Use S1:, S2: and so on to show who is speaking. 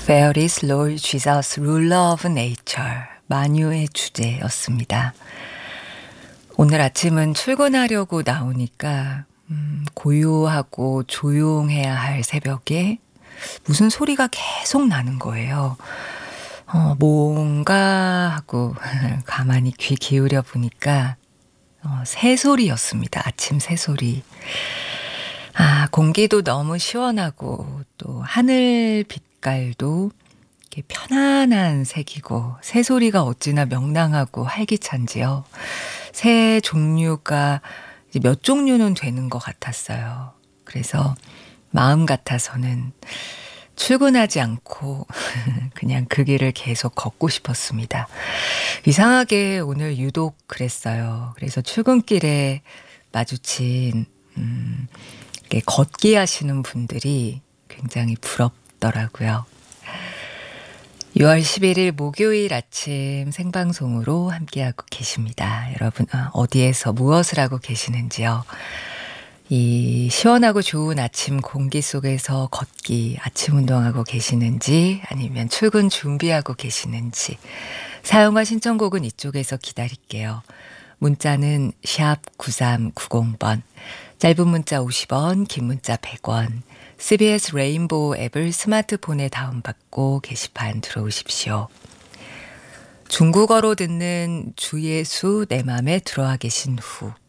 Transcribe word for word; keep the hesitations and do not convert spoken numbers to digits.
S1: Very slow Jesus, ruler of nature. 만유의 주제였습니다. 오늘 아침은 출근하려고 나오니까 음, 고요하고 조용해야 할 새벽에 무슨 소리가 계속 나는 거예요. 어, 뭔가 하고 가만히 귀 기울여 보니까 어, 새소리였습니다. 아침 새소리. 아, 공기도 너무 시원하고 또 하늘 빛깔도 이렇게 편안한 색이고 새소리가 어찌나 명랑하고 활기찬지요. 새 종류가 이제 몇 종류는 되는 것 같았어요. 그래서 마음 같아서는 출근하지 않고 그냥 그 길을 계속 걷고 싶었습니다. 이상하게 오늘 유독 그랬어요. 그래서 출근길에 마주친 음, 이렇게 걷기 하시는 분들이 굉장히 부럽더라고요. 유월 십일일 목요일 아침 생방송으로 함께하고 계십니다. 여러분 어디에서 무엇을 하고 계시는지요? 이 시원하고 좋은 아침 공기 속에서 걷기, 아침 운동하고 계시는지 아니면 출근 준비하고 계시는지 사연과 신청곡은 이쪽에서 기다릴게요. 문자는 샵 구삼구공 번, 짧은 문자 오십 원, 긴 문자 백 원, 씨비에스 레인보우 앱을 스마트폰에 다운받고 게시판 들어오십시오. 중국어로 듣는 주 예수 내 맘에 들어와 계신 후